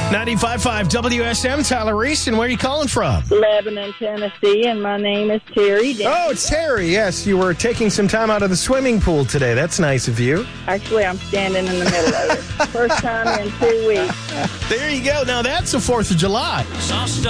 95.5 WSM, Tyler Reese, and where are you calling from? Lebanon, Tennessee, and my name is Terry. Oh, it's Terry. Yes, you were taking some time out of the swimming pool today. That's nice of you. Actually, I'm standing in the middle of it. First time in 2 weeks. There you go. Now that's the 4th of July.